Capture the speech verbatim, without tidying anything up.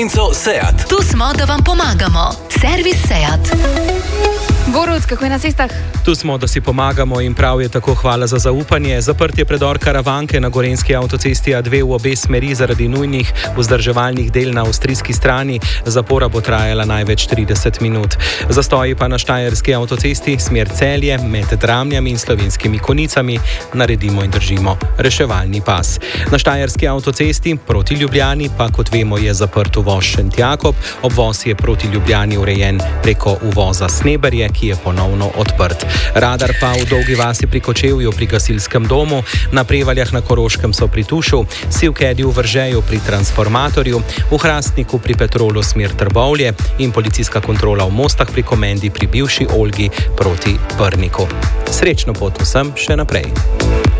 Seat. Tu smo, da vam pomagamo. Servis Seat. Borut, kako je na cestah? Tu smo, da si pomagamo in prav je tako, hvala za zaupanje. Zaprt je predor Karavanke na gorenjski avtocesti A dve v obe smeri zaradi nujnih vzdrževalnih del na avstrijski strani. Zapora bo trajala največ trideset minut. Zastoji pa na štajerski avtocesti smer Celje med Dramljami in Slovenskimi Konicami. Naredimo in držimo reševalni pas. Na štajerski avtocesti proti Ljubljani pa, kot vemo, je zaprt uvoz Šentjakob. Obvoz je proti Ljubljani urejen preko uvoza Sneberje, ki je ponovno odprt. Radar pa v Dolgi vasi pri Kočevju pri gasilskem domu, na Prevaljah na Koroškem so pri Tušu, Sivkedi v Vržeju pri transformatorju, v Hrastniku pri Petrolu smer Trbovlje in policijska kontrola v Mostah pri Komendi pri bivši Olgi proti Brniku. Srečno pot vsem še naprej.